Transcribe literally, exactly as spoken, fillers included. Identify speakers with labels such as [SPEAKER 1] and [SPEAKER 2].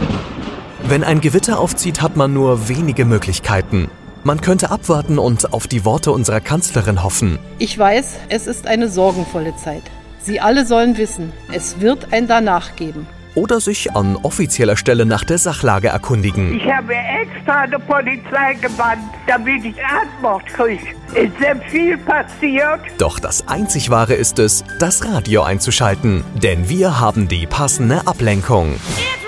[SPEAKER 1] Wenn ein Gewitter aufzieht, hat man nur wenige Möglichkeiten. Man könnte abwarten und auf die Worte unserer Kanzlerin hoffen.
[SPEAKER 2] Ich weiß, es ist eine sorgenvolle Zeit. Sie alle sollen wissen, es wird ein Danach geben.
[SPEAKER 1] Oder sich an offizieller Stelle nach der Sachlage erkundigen.
[SPEAKER 3] Ich habe extra die Polizei gewandt, damit ich Antwort kriege. Es ist sehr viel passiert.
[SPEAKER 1] Doch das einzig Wahre ist es, das Radio einzuschalten. Denn wir haben die passende Ablenkung.
[SPEAKER 4] It's